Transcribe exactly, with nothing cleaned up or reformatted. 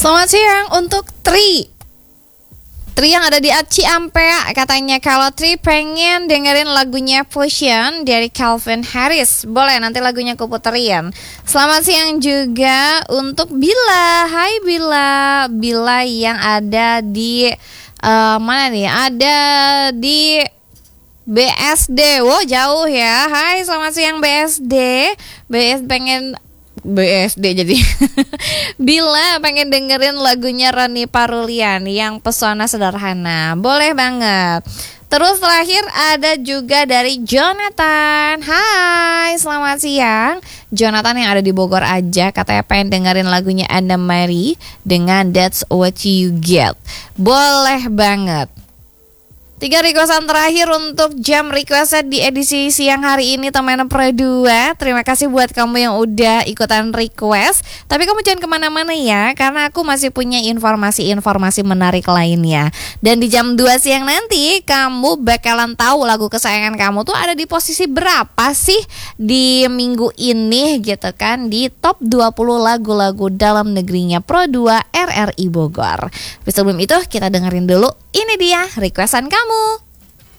Selamat siang untuk Tri. Tri yang ada di Ciampea katanya kalau Tri pengen dengerin lagunya Fusion dari Calvin Harris. Boleh, nanti lagunya kuputerin. Selamat siang juga untuk Bila. Hai Bila. Bila yang ada di uh, mana nih? Ada di B S D. Wow, jauh ya. Hai, selamat siang B S D. B S pengen B S D jadi Bila pengen dengerin lagunya Ronny Parulian yang Pesona Sederhana. Boleh banget. Terus terakhir ada juga dari Jonathan. Hai, selamat siang. Jonathan yang ada di Bogor aja katanya pengen dengerin lagunya Anna Mary dengan That's What You Get. Boleh banget. Tiga requestan terakhir untuk jam requestan di edisi siang hari ini teman Pro dua. Terima kasih buat kamu yang udah ikutan request. Tapi kamu jangan kemana-mana ya, karena aku masih punya informasi-informasi menarik lainnya. Dan di jam dua siang nanti kamu bakalan tahu lagu kesayangan kamu tuh ada di posisi berapa sih di minggu ini gitu kan, di top dua puluh lagu-lagu dalam negerinya Pro dua R R I Bogor. Tapi sebelum itu kita dengerin dulu, ini dia requestan kamu.